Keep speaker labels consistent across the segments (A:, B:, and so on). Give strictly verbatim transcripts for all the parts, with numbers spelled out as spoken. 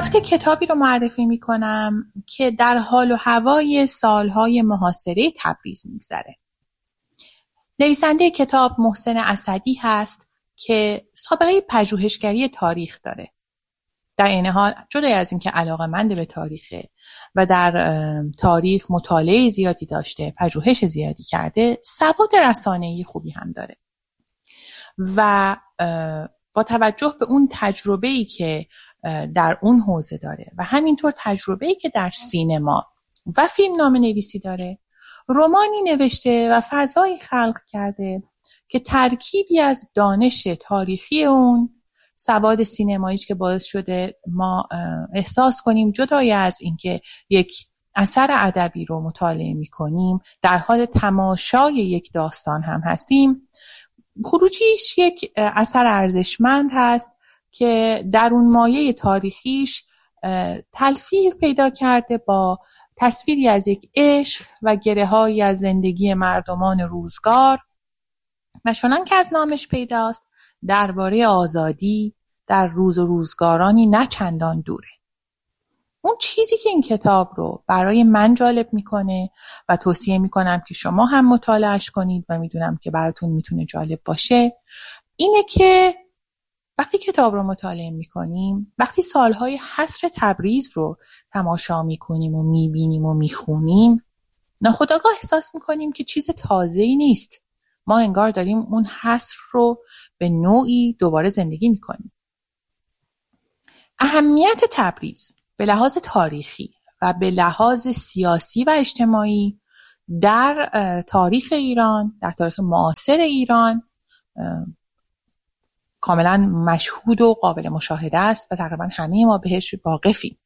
A: هفته کتابی رو معرفی میکنم که در حال و هوای سالهای محاصره تبریز میگذره. نویسنده کتاب محسن اسدی هست که سابقه پژوهشگری تاریخ داره. در این حال جدای از این که علاقه‌مند به تاریخه و در تاریخ مطالعه زیادی داشته، پژوهش زیادی کرده، سواد رسانه‌ای خوبی هم داره و با توجه به اون تجربه‌ای که در اون حوزه داره و همینطور تجربه‌ای که در سینما و فیلمنامه نویسی داره، رمانی نوشته و فضایی خلق کرده که ترکیبی از دانش تاریخی اون، سواد سینماییش که باعث شده ما احساس کنیم جدای از اینکه یک اثر ادبی رو مطالعه می‌کنیم در حال تماشای یک داستان هم هستیم، خروجیش یک اثر ارزشمند هست که در اون مایه تاریخیش تلفیق پیدا کرده با تصویری از یک عشق و گره‌هایی از زندگی مردمان روزگار و چنان که از نامش پیداست درباره آزادی در روز و روزگارانی نه چندان دوره. اون چیزی که این کتاب رو برای من جالب میکنه و توصیه میکنم که شما هم مطالعهش کنید و میدونم که براتون میتونه جالب باشه، اینه که وقتی کتاب رو مطالعه میکنیم، وقتی سالهای حصر تبریز رو تماشا میکنیم و میبینیم و میخونیم، ناخودآگاه احساس میکنیم که چیز تازه‌ای نیست. ما انگار داریم اون حصر رو به نوعی دوباره زندگی میکنیم. اهمیت تبریز به لحاظ تاریخی و به لحاظ سیاسی و اجتماعی در تاریخ ایران، در تاریخ معاصر ایران کاملا مشهود و قابل مشاهده است و تقریبا همه ما بهش واقفیم.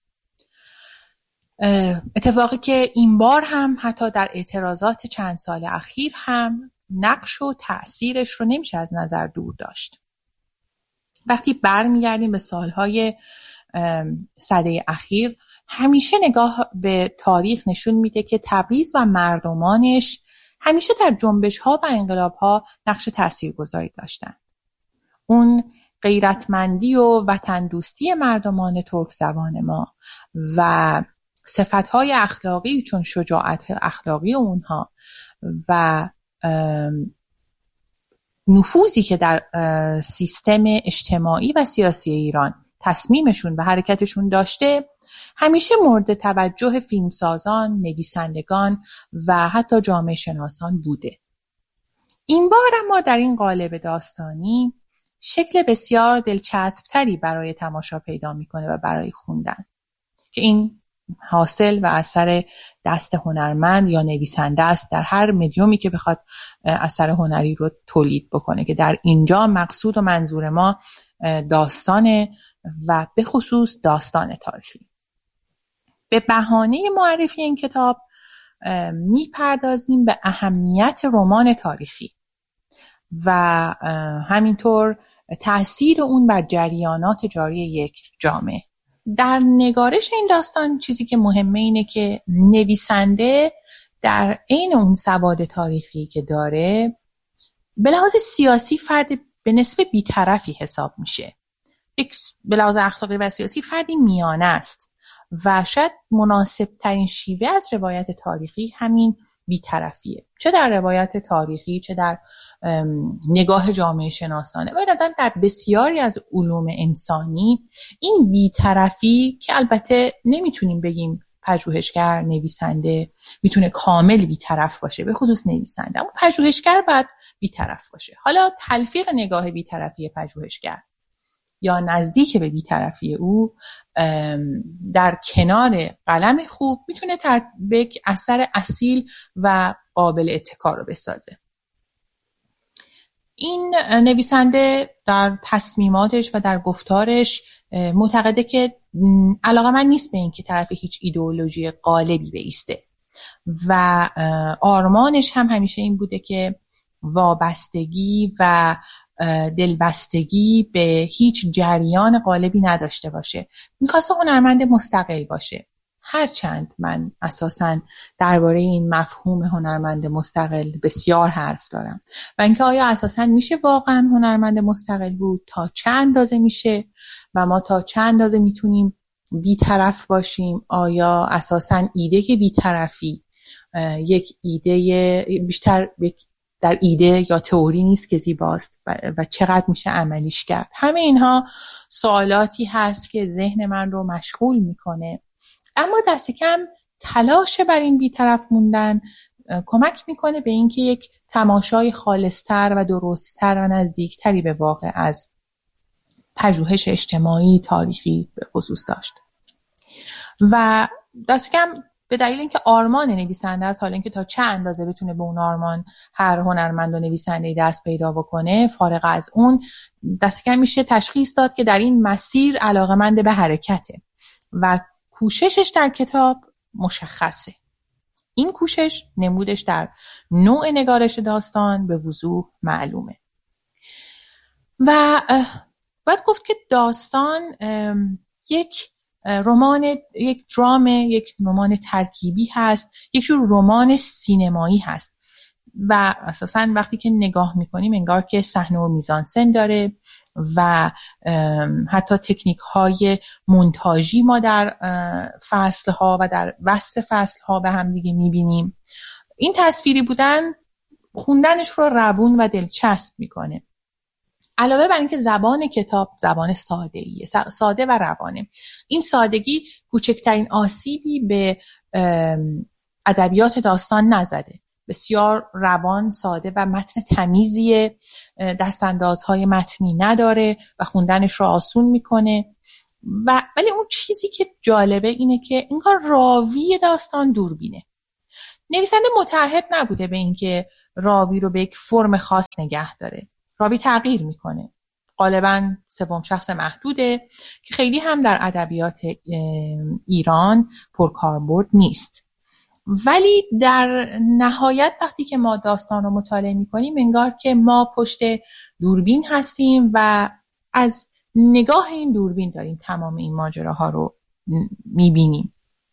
A: اتفاقی که این بار هم حتی در اعتراضات چند سال اخیر هم نقش و تأثیرش رو نمیشه از نظر دور داشت. وقتی برمیگردیم به سالهای سده اخیر، همیشه نگاه به تاریخ نشون میده که تبریز و مردمانش همیشه در جنبش‌ها و انقلاب‌ها نقش تاثیرگذاری داشتن. اون غیرتمندی و وطن دوستی مردمان ترک زبان ما و صفت‌های اخلاقی چون شجاعت اخلاقی اونها و نفوذی که در سیستم اجتماعی و سیاسی ایران تصمیمشون و حرکتشون داشته، همیشه مورد توجه فیلمسازان، نویسندگان و حتی جامعه شناسان بوده. این بار اما در این قالب داستانی شکل بسیار دلچسبتری برای تماشا پیدا میکنه و برای خوندن که این حاصل و اثر دست هنرمند یا نویسنده است در هر مدیومی که بخواد اثر هنری رو تولید بکنه، که در اینجا مقصود و منظور ما داستانه و به خصوص داستان تاریخی. به بهانه معرفی این کتاب میپردازیم به اهمیت رمان تاریخی و همینطور تأثیر اون بر جریانات جاری یک جامعه. در نگارش این داستان چیزی که مهمه اینه که نویسنده در عین اون سواد تاریخی که داره به لحاظ سیاسی فرد به نسبه بی‌طرفی حساب میشه. به لحاظ اخلاقی و سیاسی فردی میانه است و شاید مناسب ترین شیوه از روایت تاریخی همین بی‌طرفیه، چه در روایت تاریخی چه در نگاه جامعه شناسانه و نظر در بسیاری از علوم انسانی. این بی‌طرفی که البته نمیتونیم بگیم پژوهشگر نویسنده میتونه کامل بی‌طرف باشه، به خصوص نویسنده، اما پژوهشگر باید بی‌طرف باشه. حالا تلفیق نگاه بی‌طرفی پژوهشگر یا نزدیک به بی‌طرفی او در کنار قلم خوب میتونه به اثر اصیل و قابل اتکا رو بسازه. این نویسنده در تصمیماتش و در گفتارش معتقده که علاقه‌مند نیست به این که طرف هیچ ایدئولوژی غالبی بایسته و آرمانش هم همیشه این بوده که وابستگی و دلبستگی به هیچ جریان غالبی نداشته باشه. میخواسته هنرمند مستقل باشه. هرچند من اساساً درباره این مفهوم هنرمند مستقل بسیار حرف دارم و اینکه آیا اساساً میشه واقعاً هنرمند مستقل بود، تا چند اندازه میشه و ما تا چند اندازه میتونیم بی‌طرف باشیم؟ آیا اساساً ایده که بی‌طرفی یک ایده بیشتر در ایده یا تئوری نیست که زیباست و, و چقدر میشه عملیش کرد؟ همه اینها سوالاتی هست که ذهن من رو مشغول میکنه، اما دست کم تلاش بر این بی‌طرف موندن کمک میکنه به اینکه یک تماشای خالصتر و درستتر و نزدیکتری به واقع از پژوهش اجتماعی تاریخی به خصوص داشت. و دست کم به دلیل اینکه آرمان نویسنده است، حالا اینکه تا چه اندازه بتونه به اون آرمان هر هنرمند و نویسنده دست پیدا بکنه، فارغ از اون دست کم میشه تشخیص داد که در این مسیر علاقه‌مند به حرکته و کوششش در کتاب مشخصه. این کوشش نمودش در نوع نگارش داستان به وضوح معلومه. و باید گفت که داستان یک رمان، یک درام، یک رمان ترکیبی هست، یک جور رمان سینمایی هست و اساساً وقتی که نگاه میکنیم انگار که صحنه و میزانسن داره و حتی تکنیک های مونتاژی ما در فصل ها و در وسط فصل ها به هم دیگه میبینیم. این تصویری بودن خوندنش رو روون و دلچسب میکنه. علاوه بر اینکه زبان کتاب زبان ساده‌ایه، ساده و روانه. این سادگی کوچکترین آسیبی به ادبیات داستان نزده. بسیار روان، ساده و متن تمیزیه، دستاندازهای متنی نداره و خوندنش رو آسون میکنه. و ولی اون چیزی که جالبه اینه که انگار راوی داستان دوربینه. نویسنده متعهد نبوده به اینکه راوی رو به یک فرم خاص نگه داره. راوی تغییر میکنه. غالباً سوم شخص محدوده که خیلی هم در ادبیات ایران پرکاربرد نیست. ولی در نهایت وقتی که ما داستان رو مطالعه میکنیم انگار که ما پشت دوربین هستیم و از نگاه این دوربین داریم تمام این ماجراها رو میبینیم.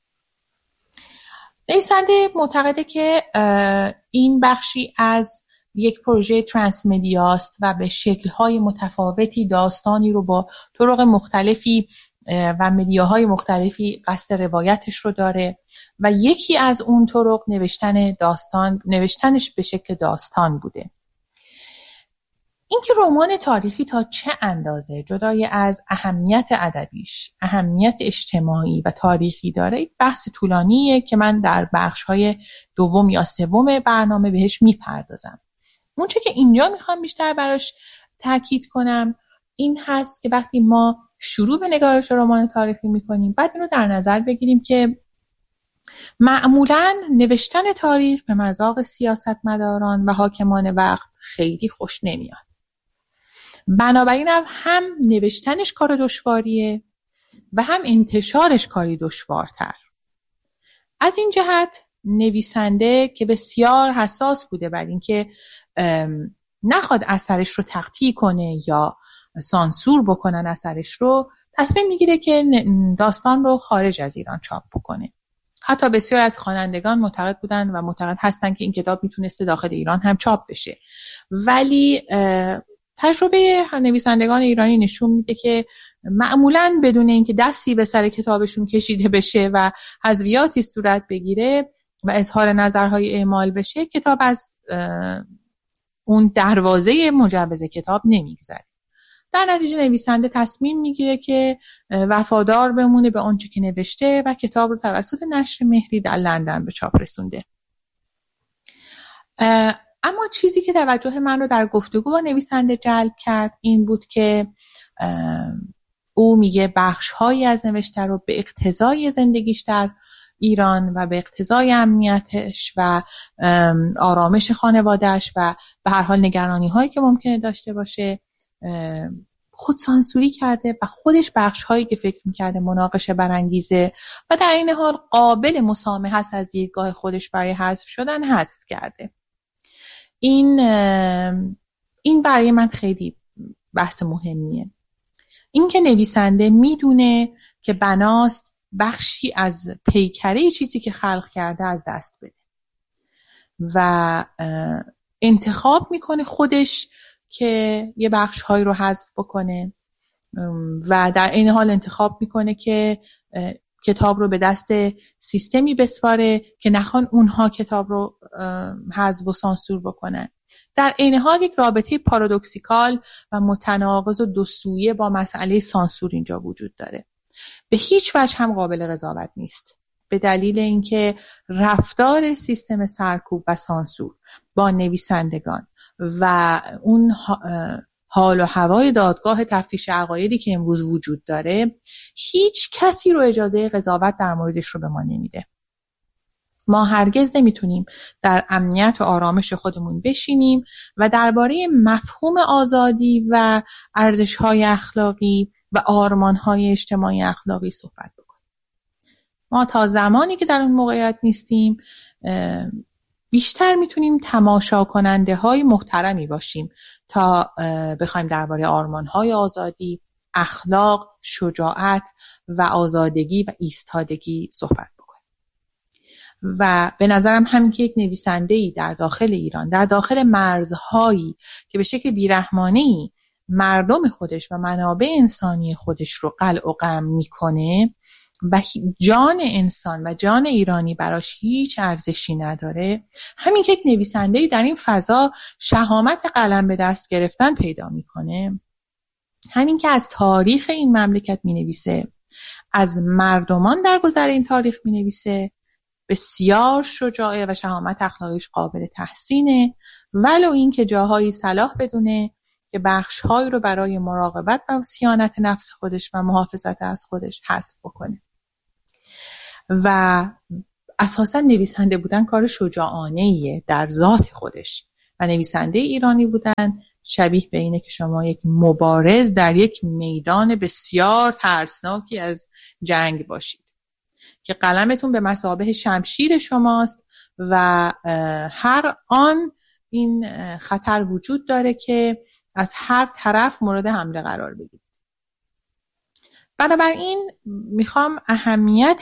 A: نویسنده معتقده که این بخشی از یک پروژه ترانس مدیاست و به شکل‌های متفاوتی داستانی رو با طرق مختلفی و مدیاهای مختلفی قصد روایتش رو داره و یکی از اون طرق نوشتن داستان، نوشتنش به شکل داستان بوده. اینکه رمان تاریخی تا چه اندازه جدای از اهمیت ادبیش، اهمیت اجتماعی و تاریخی داره، بحث طولانیه که من در بخش‌های دوم یا سوم برنامه بهش میپردازم. اون چه که اینجا میخوام بیشتر براش تاکید کنم این هست که وقتی ما شروع به نگارش رمان تاریخی میکنیم بعد اینو در نظر بگیریم که معمولاً نوشتن تاریخ به مذاق سیاستمداران و حاکمان وقت خیلی خوش نمیاد. بنابراین هم, هم نوشتنش کار دشواریه و هم انتشارش کاری دشوارتر. از این جهت نویسنده که بسیار حساس بوده بر اینکه نخواد اثرش رو تقطیع کنه یا سانسور بکنن اثرش رو، تصمیم میگیره که داستان رو خارج از ایران چاپ بکنه. حتی بسیار از خوانندگان معتقد بودن و معتقد هستن که این کتاب میتونسته داخل ایران هم چاپ بشه، ولی تجربه نویسندگان ایرانی نشون میده که معمولاً بدون اینکه دستی به سر کتابشون کشیده بشه و حذویاتی صورت بگیره و اظهار نظرهای اعمال بشه، کتاب از اون دروازه مجوز کتاب نمیگذره. در نتیجه نویسنده تصمیم میگیره که وفادار بمونه به آنچه که نوشته و کتاب رو توسط نشر مهری در لندن به چاپ رسونده. اما چیزی که توجه من رو در گفتگو با نویسنده جلب کرد این بود که او میگه بخش‌هایی از نوشته رو به اقتضای زندگیش در ایران و به اقتضای امنیتش و آرامش خانواده‌اش و به هر حال نگرانی‌هایی که ممکنه داشته باشه خود سانسوری کرده و خودش بخش‌هایی که فکر می‌کرده مناقشه برانگیزه و در این حال قابل مسامحه است از دیدگاه خودش برای حذف شدن حذف کرده. این این برای من خیلی بحث مهمیه. این که نویسنده میدونه که بناست بخشی از پیکره چیزی که خلق کرده از دست بده و انتخاب میکنه خودش که یه بخش‌هایی رو حذف بکنه و در این حال انتخاب میکنه که کتاب رو به دست سیستمی بسپاره که نخوان اونها کتاب رو حذف و سانسور بکنن. در عین حال یک رابطه پارادوکسیکال و متناقض و دو سویه با مسئله سانسور اینجا وجود داره. به هیچ وجه هم قابل قضاوت نیست، به دلیل اینکه رفتار سیستم سرکوب و سانسور با نویسندگان و اون حال و هوای دادگاه تفتیش عقایدی که امروز وجود داره هیچ کسی رو اجازه قضاوت در موردش رو به ما نمیده. ما هرگز نمیتونیم در امنیت و آرامش خودمون بشینیم و درباره مفهوم آزادی و ارزش‌های اخلاقی و آرمان‌های اجتماعی اخلاقی صحبت بکنیم. ما تا زمانی که در اون موقعیت نیستیم بیشتر میتونیم تماشا کننده های محترمی باشیم تا بخوایم درباره آرمان‌های آزادی، اخلاق، شجاعت و آزادگی و ایستادگی صحبت بکنیم. و به نظرم همین که یک نویسنده‌ای در داخل ایران، در داخل مرزهایی که به شکل بیرحمانه‌ای مردم خودش و منابع انسانی خودش رو قلع و قم میکنه و جان انسان و جان ایرانی براش هیچ ارزشی نداره، همین که یک نویسنده‌ای در این فضا شهامت قلم به دست گرفتن پیدا میکنه، همین که از تاریخ این مملکت مینویسه، از مردمان در گذر این تاریخ مینویسه، بسیار شجاعه و شهامت اخلاقیش قابل تحسینه، ولو این که جاهایی صلاح بدونه که بخش‌هایی رو برای مراقبت و صیانت نفس خودش و محافظت از خودش حذف بکنه. و اساساً نویسنده بودن کار شجاعانه‌ایه در ذات خودش و نویسنده ایرانی بودن شبیه به اینه که شما یک مبارز در یک میدان بسیار ترسناکی از جنگ باشید که قلمتون به مثابه شمشیر شماست و هر آن این خطر وجود داره که از هر طرف مورد حمله قرار بگیرید. بنابراین میخوام اهمیت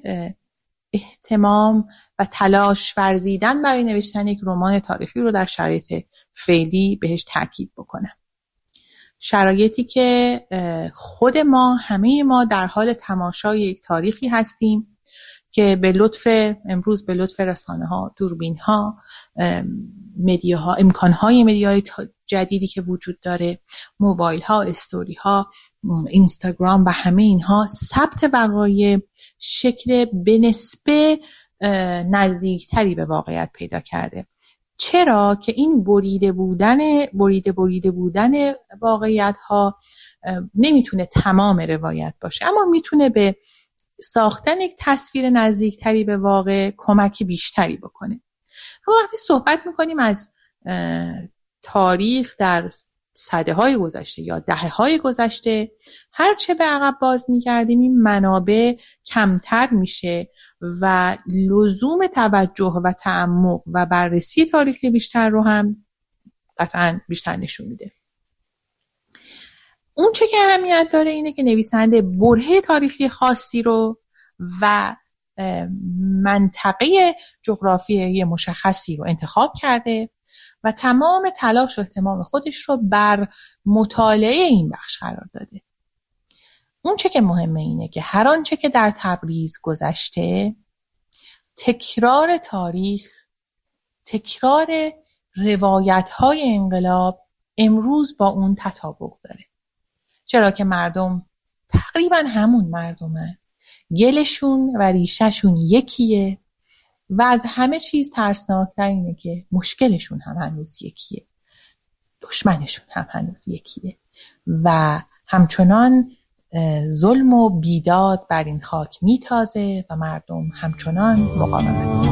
A: اهتمام و تلاش ورزیدن برای نوشتن یک رمان تاریخی رو در شرایط فعلی بهش تاکید بکنم. شرایطی که خود ما، همه ما در حال تماشای یک تاریخی هستیم که به لطف امروز به لطف رسانه‌ها، دوربین‌ها، مدیاها، امکان‌های مدیای جدیدی که وجود داره، موبایل‌ها، استوری‌ها، اینستاگرام و همه اینها ثبت وقایع شکل به نسبه نزدیکتری به واقعیت پیدا کرده. چرا که این بریده بودن بریده بریده بودن واقعیت‌ها نمیتونه تمام روایت باشه، اما میتونه به ساختن یک تصویر نزدیکتری به واقع کمک بیشتری بکنه. اما وقتی صحبت میکنیم از تاریخ در سده‌های گذشته یا دهه‌های گذشته، هرچه به عقب باز می‌گردیم این منابع کمتر میشه و لزوم توجه و تعمق و بررسی تاریخی بیشتر رو هم قطعاً بیشتر نشون میده. اون چه که اهمیت داره اینه که نویسنده برهه تاریخی خاصی رو و منطقه جغرافیایی مشخصی رو انتخاب کرده و تمام تلاش و اهتمام خودش رو بر مطالعه این بخش قرار داده. اون چه که مهمه اینه که هر آنچه که در تبریز گذشته، تکرار تاریخ، تکرار روایت‌های انقلاب امروز با اون تطابق داره. چرا که مردم تقریبا همون مردمه، گلشون و ریشهشون یکیه و از همه چیز ترسناکتر اینه که مشکلشون هم هنوز یکیه، دشمنشون هم هنوز یکیه و همچنان ظلم و بیداد بر این خاک میتازه و مردم همچنان مقاومت